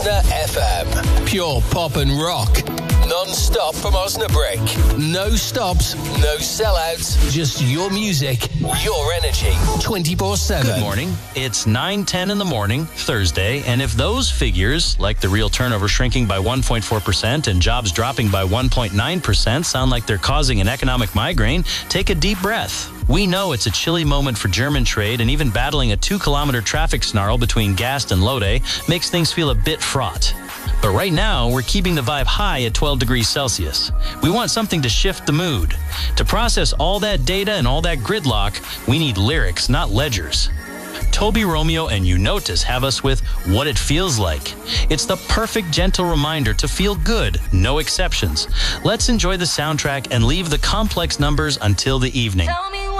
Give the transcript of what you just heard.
FM. Pure pop and rock. Non-stop from Osnabrück. No stops, no sellouts. Just your music, your energy. 24/7. Good morning. It's 9:10 in the morning, Thursday, and if those figures, like the real turnover shrinking by 1.4% and jobs dropping by 1.9%, sound like they're causing an economic migraine, take a deep breath. We know it's a chilly moment for German trade, and even battling a 2-kilometer traffic snarl between Gast and Lode makes things feel a bit fraught. But right now, we're keeping the vibe high at 12 degrees Celsius. We want something to shift the mood. To process all that data and all that gridlock, we need lyrics, not ledgers. Toby Romeo and Eunotis have us with What It Feels Like. It's the perfect gentle reminder to feel good, no exceptions. Let's enjoy the soundtrack and leave the complex numbers until the evening. Tell me